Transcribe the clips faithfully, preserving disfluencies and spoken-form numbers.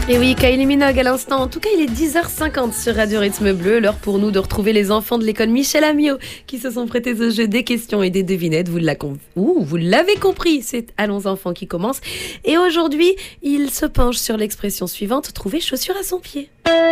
Et oui, Kylie Minogue à l'instant. En tout cas, il est dix heures cinquante sur Radio Rythme Bleu. L'heure pour nous de retrouver les enfants de l'école Michel Amiot qui se sont prêtés au jeu des questions et des devinettes. Vous, l'a com- Ouh, vous l'avez compris, c'est Allons enfants qui commence. Et aujourd'hui, il se penche sur l'expression suivante, trouver chaussure à son pied.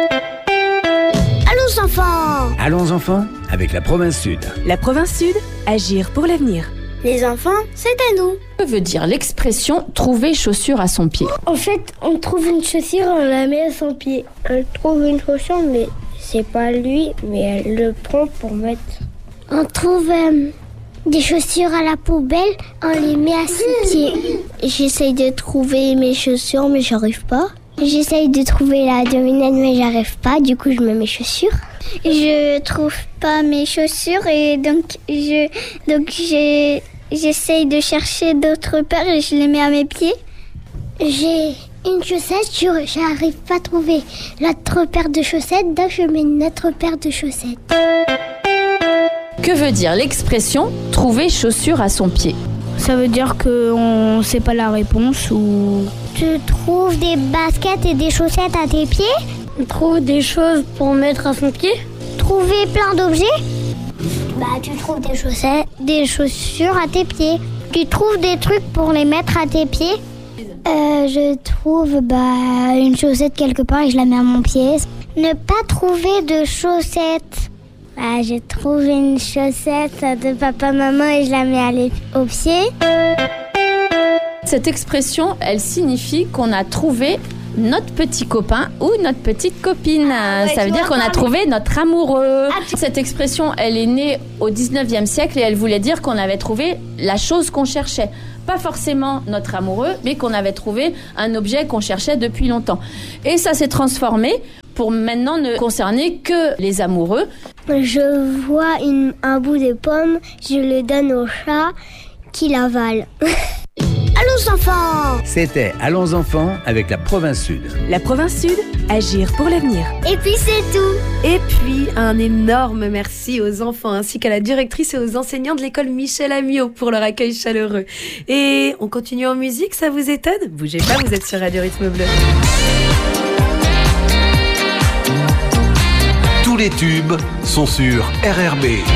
Allons enfants! Allons enfants, avec la province Sud. La province Sud, agir pour l'avenir. Les enfants, c'est à nous. Que veut dire l'expression « trouver chaussure à son pied » ? En fait, on trouve une chaussure, on la met à son pied. Elle trouve une chaussure, mais c'est pas lui, mais elle le prend pour mettre. On trouve euh, des chaussures à la poubelle, on les met à ses pieds. J'essaye de trouver mes chaussures, mais j'arrive pas. J'essaye de trouver la devinette, mais j'arrive pas, du coup je mets mes chaussures. Je trouve pas mes chaussures et donc je donc j'ai j'essaye de chercher d'autres paires et je les mets à mes pieds. J'ai une chaussette, je j'arrive pas à trouver l'autre paire de chaussettes, donc je mets une autre paire de chaussettes. Que veut dire l'expression « trouver chaussure à son pied » ? Ça veut dire qu'on sait pas la réponse ou... Tu trouves des baskets et des chaussettes à tes pieds? On trouve des choses pour mettre à son pied? Trouver plein d'objets? Bah tu trouves des chaussettes, des chaussures à tes pieds. Tu trouves des trucs pour les mettre à tes pieds? Euh, je trouve bah une chaussette quelque part et je la mets à mon pied. Ne pas trouver de chaussettes. Bah je trouve une chaussette de papa-maman et je la mets à les... au pied. Cette expression, elle signifie qu'on a trouvé notre petit copain ou notre petite copine. Ah ouais, ça veut dire qu'on a trouvé notre amoureux. Ah, tu... Cette expression, elle est née au dix-neuvième siècle et elle voulait dire qu'on avait trouvé la chose qu'on cherchait. Pas forcément notre amoureux, mais qu'on avait trouvé un objet qu'on cherchait depuis longtemps. Et ça s'est transformé pour maintenant ne concerner que les amoureux. Je vois une, un bout de pomme, je le donne au chat qui l'avale. Allons enfants! C'était Allons enfants avec la province Sud. La province Sud, agir pour l'avenir. Et puis c'est tout! Et puis, un énorme merci aux enfants ainsi qu'à la directrice et aux enseignants de l'école Michel Amiot pour leur accueil chaleureux. Et on continue en musique, ça vous étonne? Bougez pas, vous êtes sur Radio Rythme Bleu. Tous les tubes sont sur R R B.